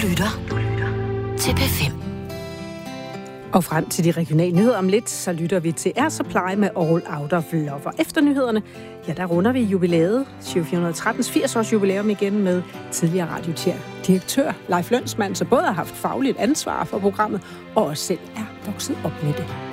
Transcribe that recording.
lytter til P5. Og frem til de regionale nyheder om lidt, så lytter vi til Air Supply med All Out of Love. Og efter nyhederne, ja, der runder vi jubilæet, 413's 80-års jubilæum igen med tidligere radiodirektør Leif Lønsmand, som både har haft fagligt ansvar for programmet, og også selv er vokset op med det.